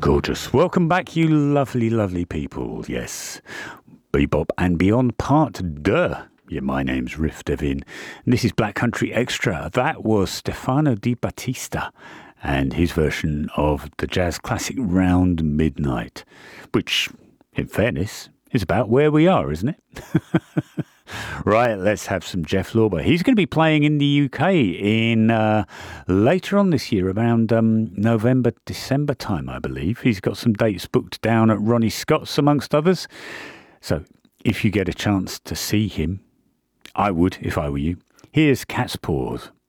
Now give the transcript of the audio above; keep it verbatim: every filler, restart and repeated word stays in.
Gorgeous. Welcome back, you lovely, lovely people. Yes, Bebop and Beyond Part Deux. Yeah, my name's Riff Devin. And this is Black Country Extra. That was Stefano Di Battista and his version of the jazz classic Round Midnight, which, in fairness, is about where we are, isn't it? Right, let's have some Jeff Lorber. He's going to be playing in the U K in uh, later on this year, around um, November, December time, I believe. He's got some dates booked down at Ronnie Scott's, amongst others. So if you get a chance to see him, I would if I were you. Here's Cat's Paws.